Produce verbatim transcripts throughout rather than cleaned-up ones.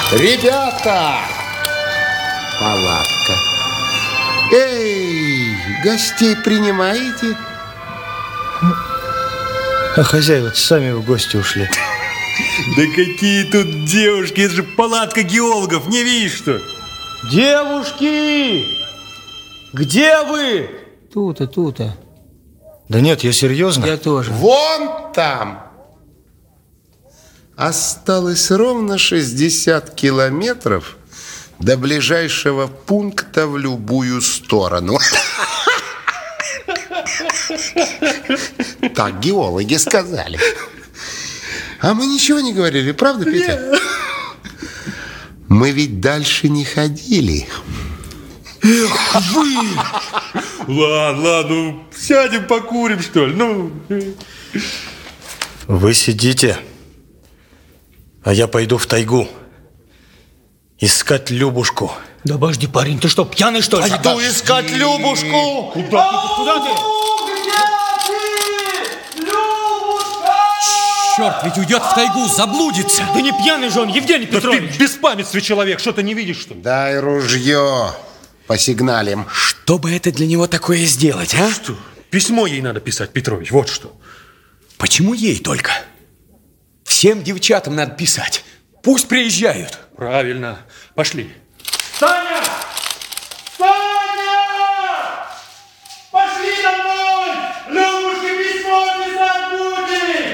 Ребята! Палатка. Эй, гостей принимаете? А хозяева сами в гости ушли. Да какие тут девушки, это же палатка геологов, не видишь, что? Девушки! Где вы? Тут-то, тут-то. Да нет, я серьезно. Я тоже. Вон там. Осталось ровно шестьдесят километров до ближайшего пункта в любую сторону. Так геологи сказали. А мы ничего не говорили, правда, Петя? Мы ведь дальше не ходили. Эх, вы! Ладно, ладно, ну, сядем покурим, что ли, ну... Вы сидите, а я пойду в тайгу искать Любушку. Да обожди, парень, ты что, пьяный, что ли? Пойду искать Любушку! Куда ты? Куда ты? Черт, ведь уйдет в тайгу, заблудится. Да не пьяный же он, Евгений Петрович. Да ты беспамятствый человек, что ты не видишь, что ли? Дай ружье, посигналим. Что бы это для него такое сделать, а? Что? Письмо ей надо писать, Петрович, вот что. Почему ей только? Всем девчатам надо писать. Пусть приезжают. Правильно. Пошли. Таня! Таня! Пошли домой! Любушке письмо писать будем!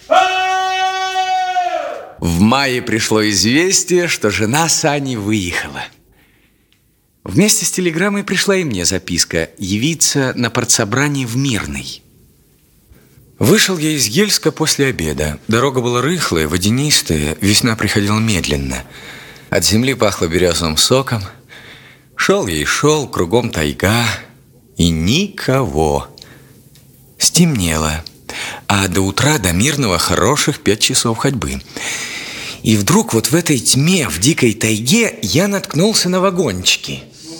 В мае пришло известие, что жена Сани выехала. Вместе с телеграммой пришла и мне записка явиться на партсобрании в Мирный. Вышел я из Ельска после обеда. Дорога была рыхлая, водянистая, весна приходила медленно. От земли пахло березовым соком. Шел я и шел, кругом тайга, и никого. Стемнело, а до утра до Мирного хороших пять часов ходьбы. И вдруг вот в этой тьме, в дикой тайге, я наткнулся на вагончики.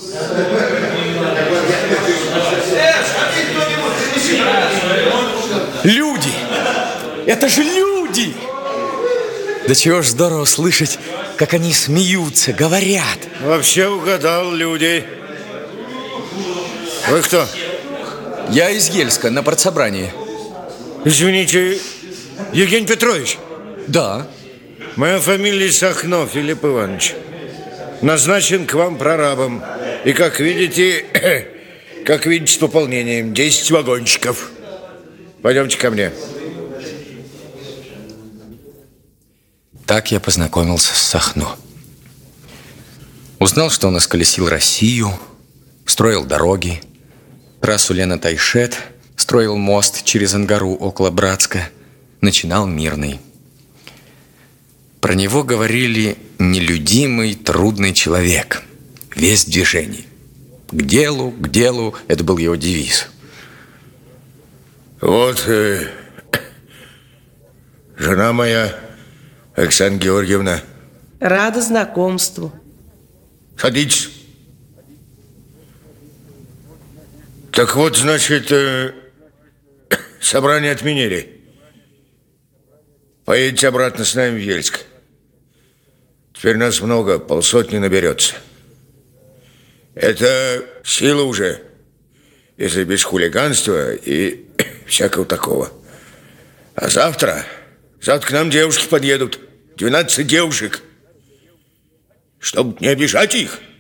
Люди! Это же люди! Да чего ж здорово слышать, как они смеются, говорят. Вообще угадал, люди. Вы кто? Я из Ельска, на партсобрании. Извините, Евгений Петрович? Да. Моя фамилия Сахно, Филипп Иванович. Назначен к вам прорабом. И, как видите, как видите, с пополнением десять вагончиков. Пойдемте ко мне. Так я познакомился с Сахно. Узнал, что он исколесил Россию, строил дороги, трассу Лена-Тайшет, строил мост через Ангару около Братска, начинал Мирный. Про него говорили «нелюдимый, трудный человек», весь в движении. К делу, к делу, это был его девиз. Вот э, жена моя, Александра Георгиевна. Рада знакомству. Садитесь. Так вот, значит, э, собрание отменили. Поедете обратно с нами в Ельск. Теперь нас много, полсотни наберется. Это сила уже, если без хулиганства и всякого такого. А завтра, завтра к нам девушки подъедут. двенадцать девушек. Чтобы не обижать их.